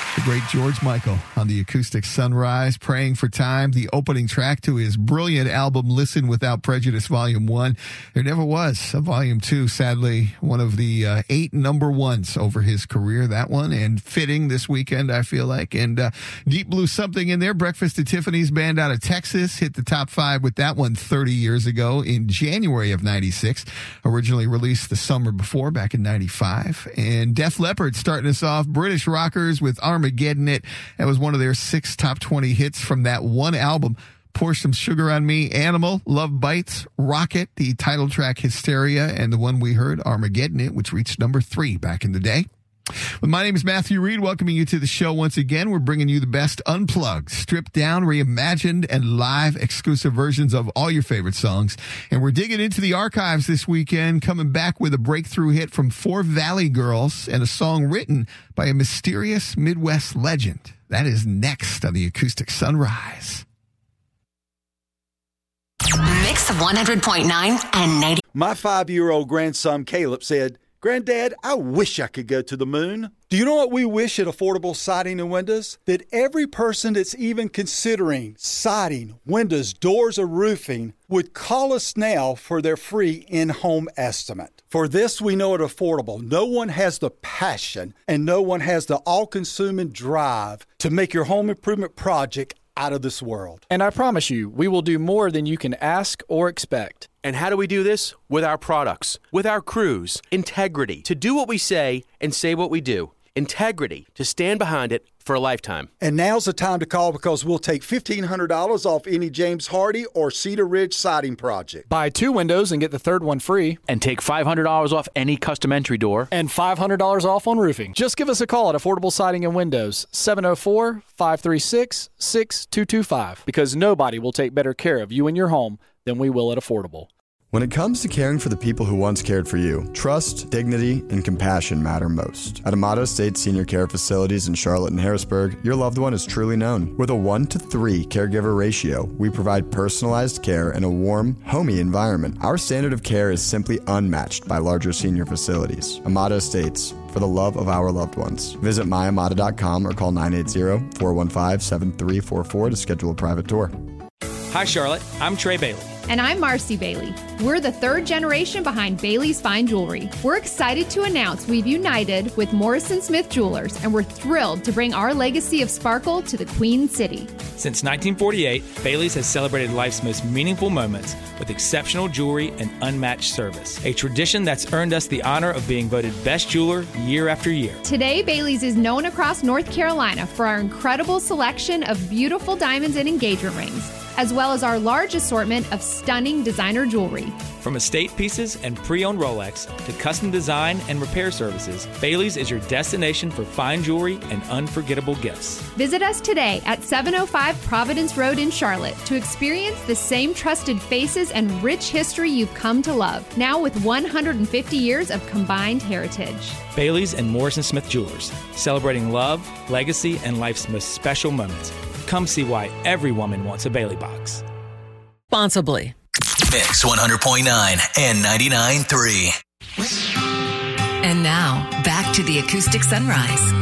The great George Michael on the Acoustic Sunrise, Praying for Time, the opening track to his brilliant album, Listen Without Prejudice, Volume 1. There never was a Volume 2, sadly, one of the 8 number ones over his career, that one, and fitting this weekend, I feel like. And Deep Blue Something in there, Breakfast at Tiffany's band out of Texas, hit the top 5 with that one 30 years ago in January of 96, originally released the summer before, back in 95. And Def Leppard starting us off, British rockers with Armageddon It. That was one of their 6 top 20 hits from that one album. Pour Some Sugar on Me, Animal, Love Bites, Rocket, the title track Hysteria, and the one we heard, Armageddon It, which reached number 3 back in the day. Well, my name is Matthew Reed, welcoming you to the show once again. We're bringing you the best unplugged, stripped down, reimagined, and live exclusive versions of all your favorite songs. And we're digging into the archives this weekend, coming back with a breakthrough hit from Four Valley Girls and a song written by a mysterious Midwest legend. That is next on the Acoustic Sunrise. Mix 100.9 and 90. My 5-year-old grandson Caleb said, "Granddad, I wish I could go to the moon." Do you know what we wish at Affordable Siding and Windows? That every person that's even considering siding, windows, doors, or roofing would call us now for their free in-home estimate. For this, we know at Affordable, no one has the passion and no one has the all-consuming drive to make your home improvement project out of this world. And I promise you, we will do more than you can ask or expect. And how do we do this? With our products, with our crews, integrity, to do what we say and say what we do. Integrity, to stand behind it for a lifetime. And now's the time to call because we'll take $1,500 off any James Hardy or Cedar Ridge siding project. Buy 2 windows and get the third one free. And take $500 off any custom entry door. And $500 off on roofing. Just give us a call at Affordable Siding and Windows, 704-536-6225. Because nobody will take better care of you and your home than we will at Affordable. When it comes to caring for the people who once cared for you, trust, dignity, and compassion matter most. At Amato State Senior Care Facilities in Charlotte and Harrisburg, your loved one is truly known. With a 1-to-3 caregiver ratio, we provide personalized care in a warm, homey environment. Our standard of care is simply unmatched by larger senior facilities. Amato Estates, for the love of our loved ones. Visit myamata.com or call 980-415-7344 to schedule a private tour. Hi, Charlotte. I'm Trey Bailey. And I'm Marcy Bailey. We're the 3rd generation behind Bailey's Fine Jewelry. We're excited to announce we've united with Morrison Smith Jewelers, and we're thrilled to bring our legacy of sparkle to the Queen City. Since 1948, Bailey's has celebrated life's most meaningful moments with exceptional jewelry and unmatched service, a tradition that's earned us the honor of being voted best jeweler year after year. Today, Bailey's is known across North Carolina for our incredible selection of beautiful diamonds and engagement rings, as well as our large assortment of stunning designer jewelry. From estate pieces and pre-owned Rolex to custom design and repair services, Bailey's is your destination for fine jewelry and unforgettable gifts. Visit us today at 705 Providence Road in Charlotte to experience the same trusted faces and rich history you've come to love, now with 150 years of combined heritage. Bailey's and Morrison Smith Jewelers, celebrating love, legacy, and life's most special moments. Come see why every woman wants a Bailey box. Responsibly. Mix 100.9 and 99.3. And now, back to the Acoustic Sunrise.